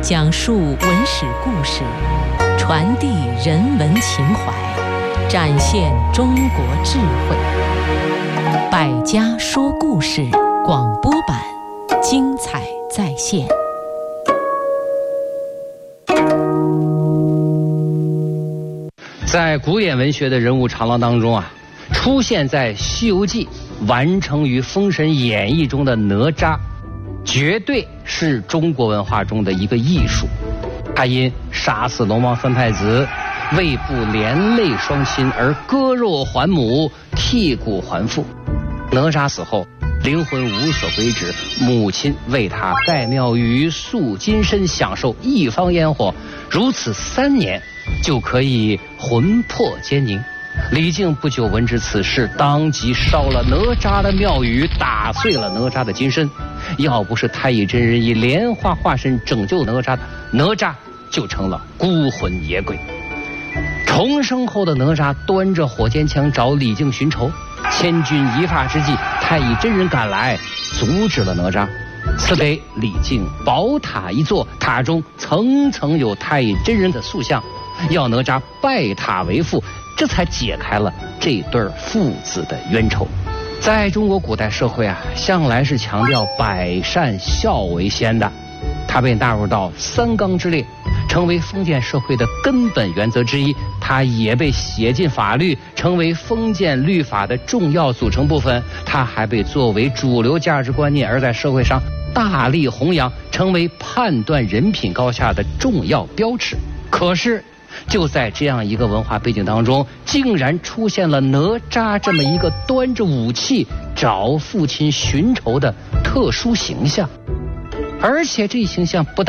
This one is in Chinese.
讲述文史故事，传递人文情怀，展现中国智慧。百家说故事广播版，精彩再现。 在古典文学的人物长廊当中出现在《西游记》完成于《封神演义》中的哪吒，绝对是中国文化中的一个艺术。他因杀死龙王三太子，为不连累双亲而割肉还母，剔骨还父。哪吒死后灵魂无所归止，母亲为他盖庙宇，塑金身，享受一方烟火，如此3年就可以魂魄坚宁。李靖不久闻知此事，当即烧了哪吒的庙宇，打碎了哪吒的金身。要不是太乙真人以莲花化身拯救哪吒，哪吒就成了孤魂野鬼。重生后的哪吒端着火尖枪找李靖寻仇，千钧一发之际，太乙真人赶来，阻止了哪吒，赐给李靖宝塔一座，塔中层层有太乙真人的塑像，要哪吒拜塔为父，这才解开了这对父子的冤仇。在中国古代社会向来是强调百善孝为先的，它被纳入到3纲之列，成为封建社会的根本原则之一。它也被写进法律，成为封建律法的重要组成部分。它还被作为主流价值观念而在社会上大力弘扬，成为判断人品高下的重要标尺。可是就在这样一个文化背景当中，竟然出现了哪吒这么一个端着武器找父亲寻仇的特殊形象，而且这一形象不但